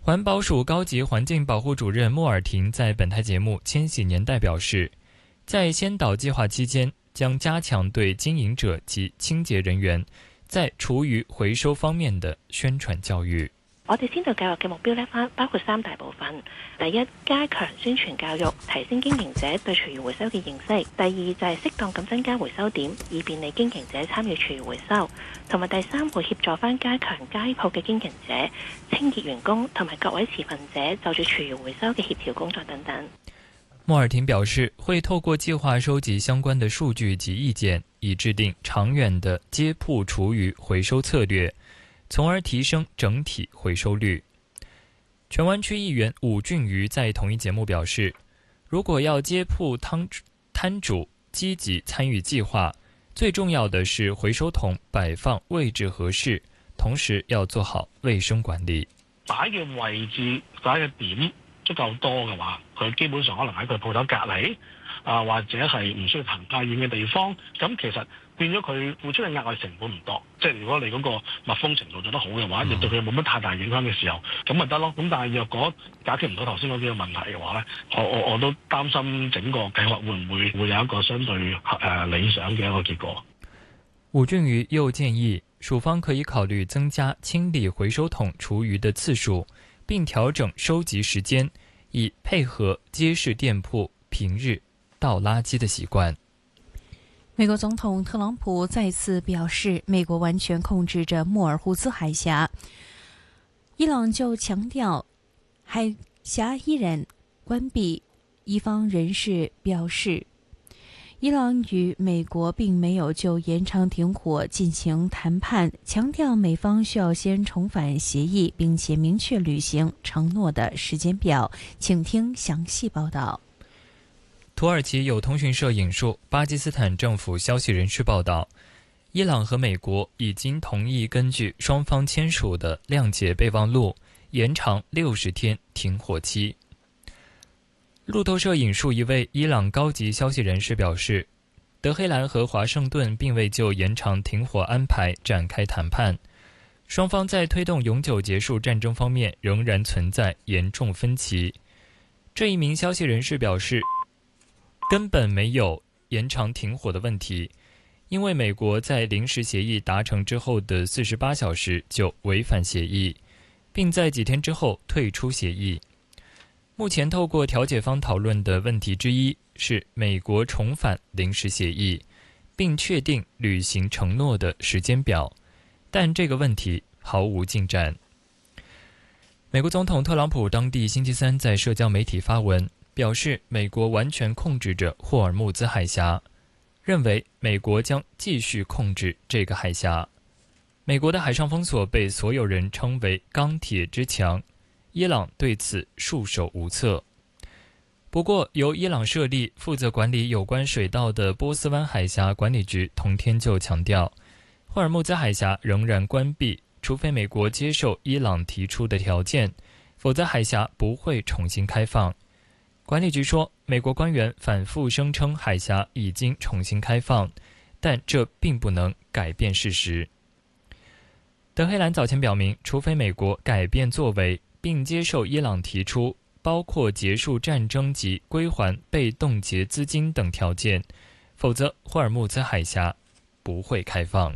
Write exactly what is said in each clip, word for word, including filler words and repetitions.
环保署高级环境保护主任莫尔廷在本台节目《千禧年代》表示，在先导计划期間，將加強對經營者及清潔人員在廚餘回收方面的宣傳教育。 我哋先導教育嘅目標呢，包括三大部分。第一，加強宣傳教育，提升經營者對廚餘回收嘅認識；第二，就係適當咁增加回收點，以便利經營者參與廚餘回收；同埋第三，會協助翻加強街鋪嘅經營者、清潔員工同埋各位持份者就住廚餘回收嘅協調工作等等。 莫爾廷表示，會透過計劃收集相關的數據及意見，以制定長遠的街鋪廚餘回收策略，從而提升整體回收率。荃灣區議員伍俊瑜在同一節目表示，如果要街鋪攤主積極參與計劃，最重要的是回收桶擺放位置合適，同時要做好衛生管理。 擺嘅位置擺嘅點足夠多嘅話，佢基本上可能喺佢鋪頭隔離啊，或者係唔需要行太遠嘅地方，咁其實變咗佢付出嘅額外成本唔多。即係如果你嗰個密封程度做得好嘅話，亦、嗯、對佢冇乜太大影響嘅時候，咁咪得咯。咁但係若果解決唔到頭先嗰幾個問題嘅話咧，我我我都擔心整個計劃會唔會會有一個相對誒、呃、理想嘅一個結果。 伍俊瑜又建議，署方可以考慮增加清理回收桶廚餘的次數，並調整收集時間，以配合街市店鋪平日倒垃圾的習慣。 美國總統特朗普再次表示，美國完全控制着莫爾胡茲海峽。伊朗就強調，海峽依然關閉。伊方人士表示，伊朗與美國並沒有就延長停火進行談判，強調美方需要先重返協議，並且明確履行承諾的時間表。請聽詳細報道。 土耳其有通訊社引述巴基斯坦政府消息人士報道，伊朗和美國已經同意根據雙方簽署的諒解備忘錄，延長六十天停火期。路透社引述一位伊朗高級消息人士表示，德黑蘭和華盛頓並未就延長停火安排展開談判，雙方在推動永久結束戰爭方面仍然存在嚴重分歧。這一名消息人士表示，根本沒有延長停火的問題，因為美國在臨時協議達成之後的四十八小時就違反協議，並在幾天之後退出協議。目前透過調解方討論的問題之一是美國重返臨時協議，並確定履行承諾的時間表，但這個問題毫無進展。美國總統特朗普當地星期三在社交媒體發文，表示美國完全控制着霍爾木茲海峽，認為美國將繼續控制這個海峽。美國的海上封鎖被所有人稱為鋼鐵之牆，伊朗對此束手無策。不過由伊朗設立負責管理有關水道的波斯灣海峽管理局同天就強調，霍爾木茲海峽仍然關閉，除非美國接受伊朗提出的條件，否則海峽不會重新開放。管理局說，美國官員反覆聲稱海峽已經重新開放，但這並不能改變事實。德黑蘭早前表明，除非美國改變作為，並接受伊朗提出包括結束戰爭及歸還被凍結資金等條件，否則霍爾木茲海峽不會開放。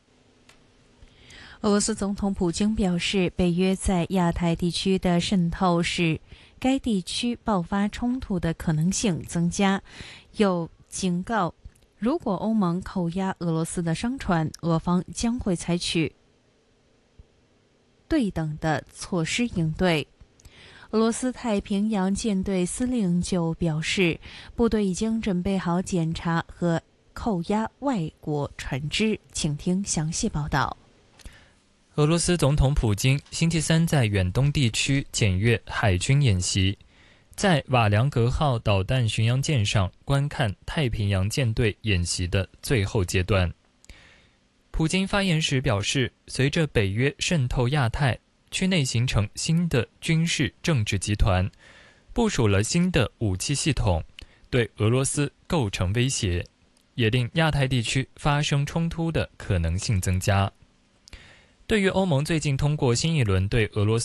俄羅斯總統普京表示，北約在亞太地區的滲透使該地區爆發衝突的可能性增加，又警告，如果歐盟扣押俄羅斯的商船，俄方將會採取對等的措施應對。俄羅斯太平洋艦隊司令就表示，部隊已經準備好檢查和扣押外國船隻。請聽詳細報道。 俄羅斯總統普京星期三在遠東地區檢閱海軍演習，在瓦良格號導彈巡洋艦上觀看太平洋艦隊演習的最後階段。普京發言時表示，隨着北約滲透亞太，區內形成新的軍事政治集團，部署了新的武器系統，對俄羅斯構成威脅，也令亞太地區發生衝突的可能性增加。對於歐盟最近通過新一輪對俄羅斯